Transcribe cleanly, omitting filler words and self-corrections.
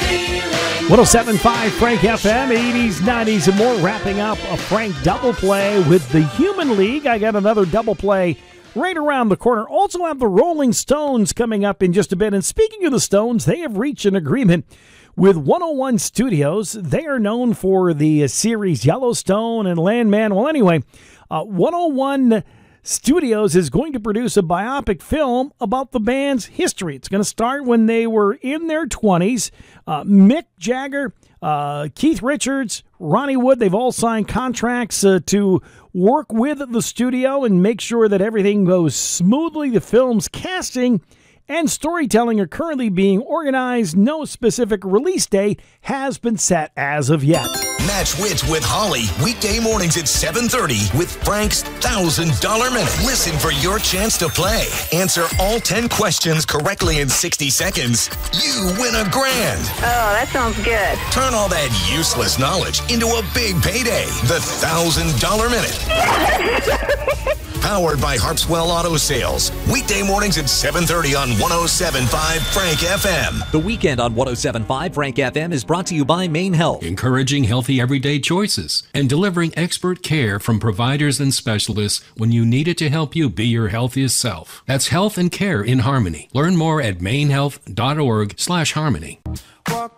107.5 Frank FM, 80s, 90s, and more. Wrapping up a Frank double play with the Human League. I got another double play right around the corner. Also have the Rolling Stones coming up in just a bit. And speaking of the Stones, they have reached an agreement with 101 Studios. They are known for the series Yellowstone and Landman. Well, anyway, 101 Studios is going to produce a biopic film about the band's history. It's going to start when they were in their 20s. Mick Jagger, Keith Richards, Ronnie Wood, they've all signed contracts to work with the studio and make sure that everything goes smoothly. The film's casting and storytelling are currently being organized. No specific release date has been set as of yet. Match Wits with Holly, weekday mornings at 7:30 with Frank's $1,000 Minute. Listen for your chance to play. Answer all 10 questions correctly in 60 seconds. You win $1,000. Oh, that sounds good. Turn all that useless knowledge into a big payday. The $1,000 Minute. Powered by Harpswell Auto Sales. Weekday mornings at 7:30 on 107.5 Frank FM. The weekend on 107.5 Frank FM is brought to you by Maine Health. Encouraging healthy everyday choices and delivering expert care from providers and specialists when you need it to help you be your healthiest self. That's health and care in harmony. Learn more at mainehealth.org/harmony.